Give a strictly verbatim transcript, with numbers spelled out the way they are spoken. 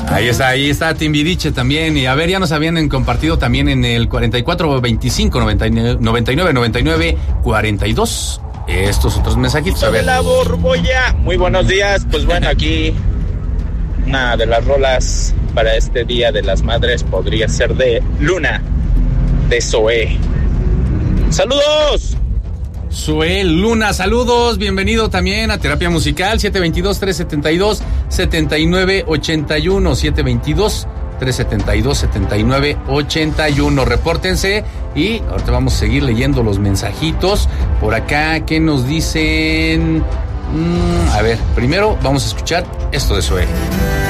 Ahí está, ahí está Timbiriche también. Y a ver, ya nos habían compartido también en el cuarenta y cuatro veinticinco noventa y nueve noventa y nueve cuarenta y dos estos otros mensajitos. A ver. La Borbolla, muy buenos días. Pues bueno, aquí una de las rolas para este Día de las Madres podría ser de Luna, de Zoé. ¡Saludos! Zoé Luna, saludos, bienvenido también a Terapia Musical, siete dos dos, tres siete dos, siete nueve ocho uno, siete dos dos, tres siete dos, siete nueve ocho uno, repórtense y ahorita vamos a seguir leyendo los mensajitos por acá, ¿qué nos dicen? Mm, a ver, primero vamos a escuchar esto de Zoé.